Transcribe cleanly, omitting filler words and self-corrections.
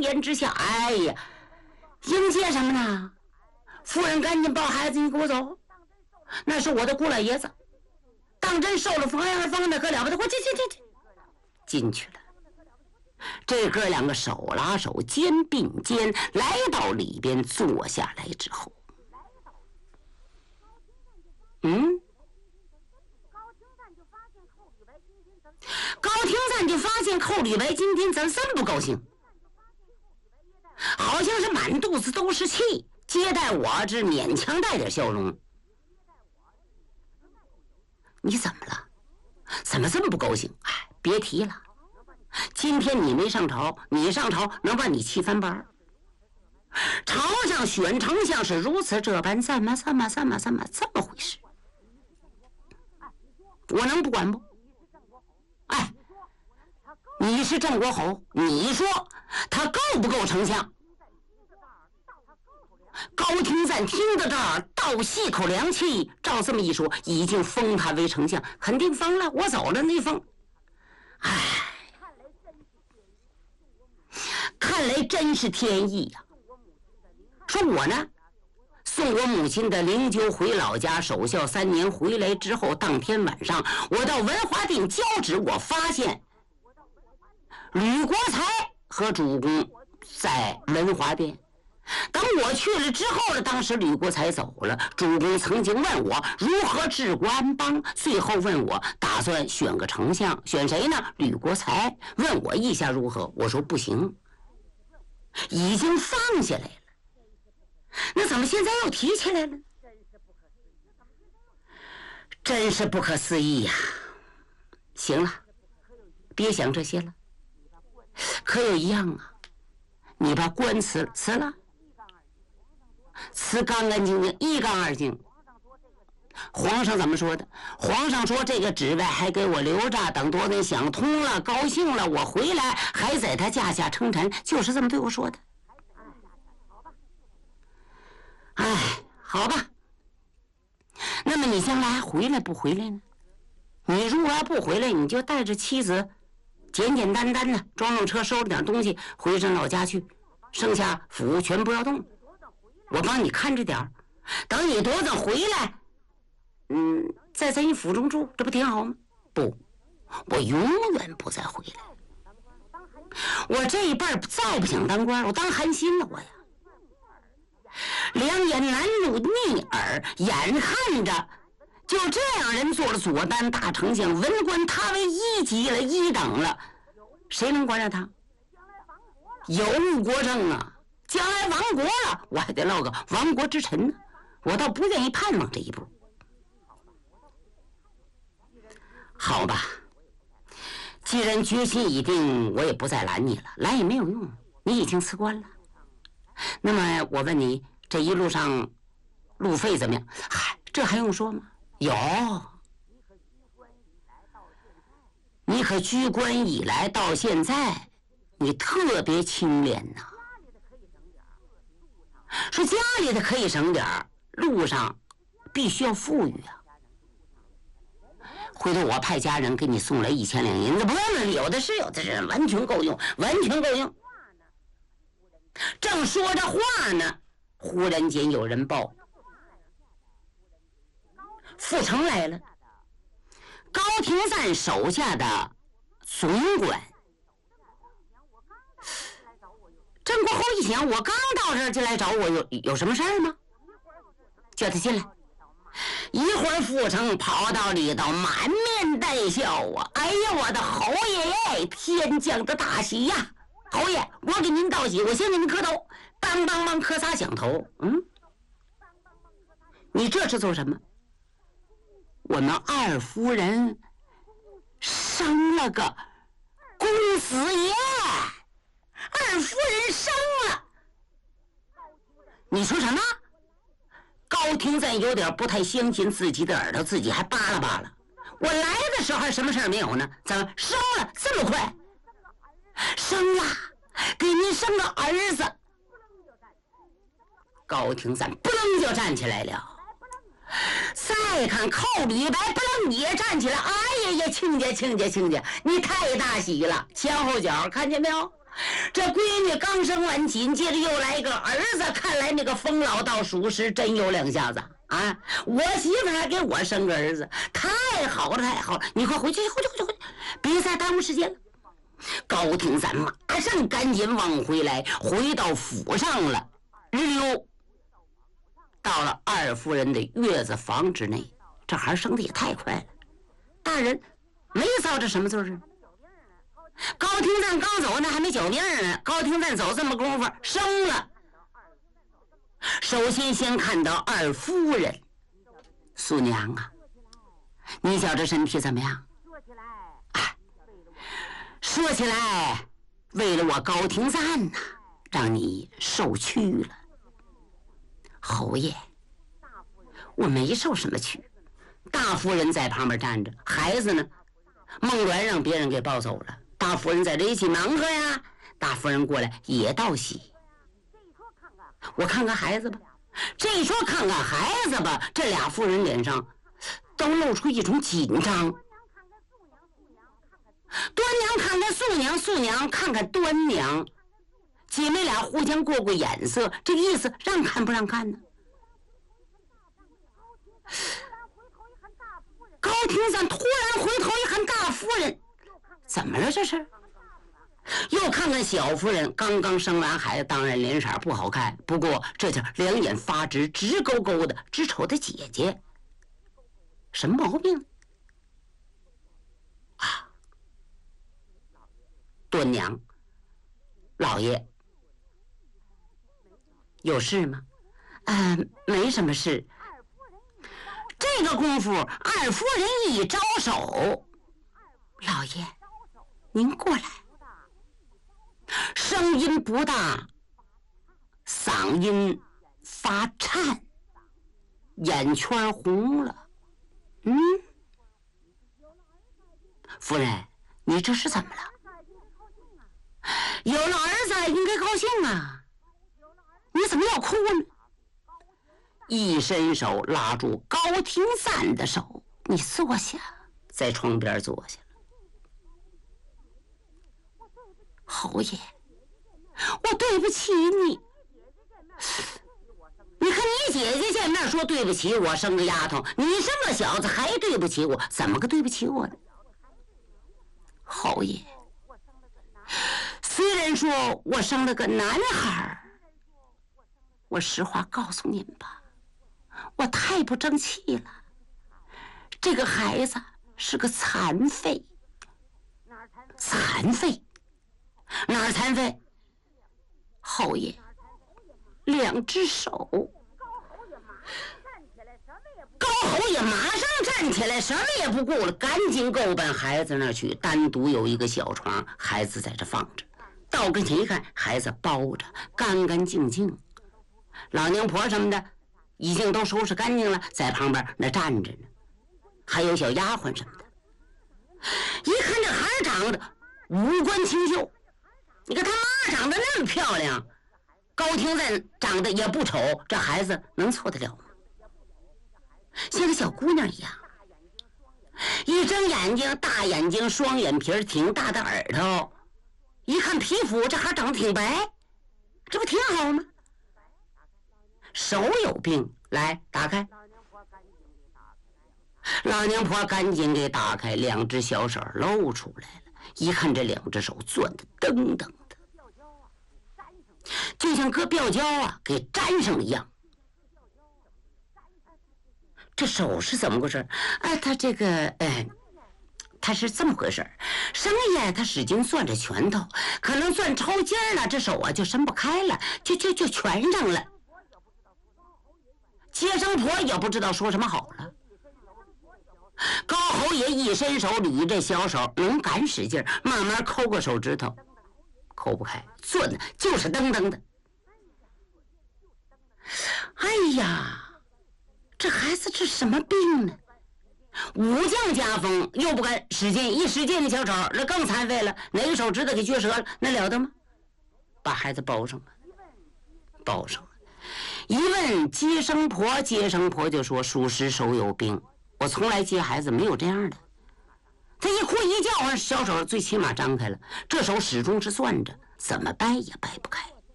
言之下，哎呀，迎接什么呢？夫人赶紧抱孩子，你给我走。那是我的姑老爷子，当真受了房二房的可了不得，我进去了。这哥两个手拉手，肩并肩来到里边坐下来之后，高廷赞就发现寇吕白今天怎么这么不高兴，好像是满肚子都是气，接待我只勉强带点笑容。你怎么了？怎么这么不高兴？哎，别提了，今天你没上朝，你上朝能把你气翻班。朝上选丞相是如此这般，怎么这么回事？我能不管不？哎，你是郑国侯，你说他够不够丞相？高廷赞听到这儿倒吸口凉气，照这么一说，已经封他为丞相，肯定封了，我走了那封。哎，看来真是天意呀。说我呢，送我母亲的灵柩回老家守孝3年，回来之后当天晚上，我到文华殿交旨，我发现吕国才和主公在文华殿。等我去了之后呢，当时吕国才走了，主公曾经问我如何治国安邦，最后问我打算选个丞相，选谁呢？吕国才，问我意下如何，我说不行，已经放下来了。那怎么现在又提起来了？真是不可思议呀！行了，别想这些了。可有一样啊，你把官辞了，辞干干净净，一干二净。皇上怎么说的？皇上说这个职位还给我留着，等多年想通了，高兴了，我回来还在他驾下称臣，就是这么对我说的。哎，好吧。那么你将来回来不回来呢？你如果要不回来，你就带着妻子简简单单的装车，收拾点东西回上老家去，剩下府全不要动，我帮你看着点，等你多早回来，再在你府中住，这不挺好吗？不，我永远不再回来。我这一辈再不想当官，我当韩信了，我呀。两眼难入逆耳，眼看着就这样人做了左丹大丞相，文官他为1级了，1等了，谁能管着他？有误国政啊，将来亡国了，我还得落个亡国之臣呢，我倒不愿意盼望这一步。好吧，既然决心已定，我也不再拦你了，拦也没有用，你已经辞官了。那么我问你，这一路上路费怎么样？嗨，这还用说吗？有，你可居官以来到现在，你特别清廉呐。说家里的可以省点，路上必须要富裕啊。回头我派家人给你送来1000两银子，不用了，有的是，完全够用，完全够用。正说着话呢，忽然间有人报，傅成来了。高廷赞手下的总管。郑国侯一想，我刚到这儿就来找我，有什么事儿吗？叫他进来。一会儿傅成跑到里头，满面带笑啊！哎呀，我的侯爷爷，天降的大喜呀！侯爷，我给您道喜，我先给您磕头，梆梆梆磕仨响头。你这是做什么？我们二夫人生了个公子爷，二夫人生了。你说什么？高廷赞有点不太相信自己的耳朵，自己还扒拉扒拉。我来的时候什么事儿没有呢？怎么生了这么快？生了，给您生个儿子。高廷赞不楞就站起来了。再看寇李白不楞也站起来，哎呀呀，亲家，你太大喜了，前后脚看见没有？ 这闺女刚生完，紧接着又来一个儿子，看来那个冯老道属实真有两下子啊！我媳妇还给我生个儿子，太好了太好了！你快回去回去，别再耽误时间了。高廷赞马上赶紧往回来，回到府上了。日溜到了二夫人的月子房之内，这孩生的也太快了，大人没遭着什么罪儿。高廷赞刚走呢，还没脚病呢。高廷赞走这么功夫生了。首先看到二夫人素娘啊，你觉这身体怎么样？说起来，为了我高廷赞呐，让你受屈了。侯爷，我没受什么屈。大夫人在旁边站着，孩子呢，孟鸾让别人给抱走了。大夫人在这一起忙活呀，大夫人过来也道喜。我看看孩子吧，这一说看看孩子吧，这俩妇人脸上都露出一种紧张。端娘看看素娘，素娘看看端娘，姐妹俩互相过眼色，这个意思让看不让看呢？高廷赞突然回头一看大夫人，怎么了这是？又看看小夫人，刚刚生完孩子，当然脸色不好看，不过这叫两眼发直，直勾勾的，直瞅着姐姐。什么毛病啊？端娘，老爷有事吗？没什么事。这个功夫，二夫人一招手，老爷您过来。声音不大，嗓音发颤，眼圈红了。夫人，你这是怎么了？有了儿子应该高兴啊，你怎么要哭呢？一伸手拉住高廷赞的手，你坐下，在床边坐下了。侯爷，我对不起你。你看你姐姐见面说对不起我生个丫头，你生个小子还对不起我，怎么个对不起我呢？侯爷，虽然说我生了个男孩，我实话告诉您吧，我太不争气了。这个孩子是个残废。残废？哪儿残废？侯爷，两只手。高侯爷马上站起来，什么也不顾了，赶紧够奔孩子那儿去。单独有一个小床，孩子在这放着。到跟前一看，孩子包着，干干净净。老娘婆什么的已经都收拾干净了，在旁边那站着呢，还有小丫鬟什么的。一看这孩儿长得五官清秀，你看他妈长得那么漂亮，高廷赞长得也不丑，这孩子能错得了吗？像个小姑娘一样，一睁眼睛大眼睛，双眼皮，挺大的耳朵，一看皮肤这还长得挺白，这不挺好吗？手有病，来打开。老娘婆赶紧给打开，两只小手露出来了，一看这两只手攥得噔噔的，就像搁吊胶啊给粘上一样。这手是怎么回事？他这个他是这么回事，生爷他使劲攥着拳头，可能攥抽筋了，这手啊就伸不开了，就全上了。接生婆也不知道说什么好了。高侯爷一伸手捋这小手，能敢使劲，慢慢抠个手指头，抠不开，攥的就是噔噔的。哎呀，这孩子这什么病呢？武将家风，又不敢使劲，一使劲那小手那更残废了，哪个手指头给撅折了，那了得吗？把孩子包上了，包上了。一问接生婆，接生婆就说属实手有病，我从来接孩子没有这样的。他一哭一叫，小手最起码张开了，这手始终是攥着， 怎么掰也掰不开。